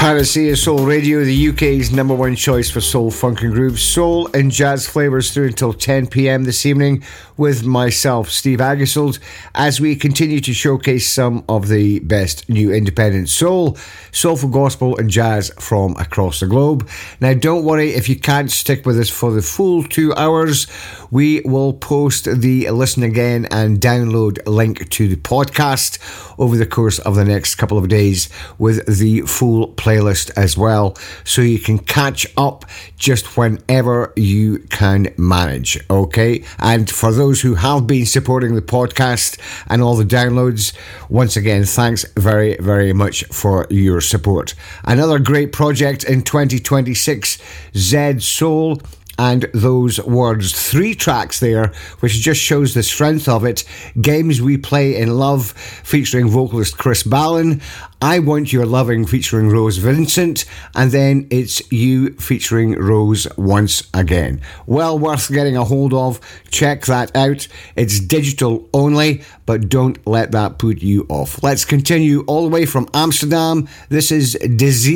Panacea Soul Radio, the UK's number one choice for soul, funk and groove, soul and jazz flavours through until 10 p.m. this evening with myself, Steve Agersold, as we continue to showcase some of the best new independent soul, soulful gospel and jazz from across the globe. Now, don't worry if you can't stick with us for the full 2 hours. We will post the listen again and download link to the podcast over the course of the next couple of days with the full playlist as well, so you can catch up just whenever you can manage, okay? And for those who have been supporting the podcast and all the downloads, once again, thanks very, very much for your support. Another great project in 2026, Zed Soul. And those words, 3 tracks there, which just shows the strength of it. Games We Play in Love, featuring vocalist Chris Ballin. I Want Your Loving, featuring Rose Vincent. And then It's You, featuring Rose once again. Well worth getting a hold of. Check that out. It's digital only, but don't let that put you off. Let's continue all the way from Amsterdam. This is Dizzy.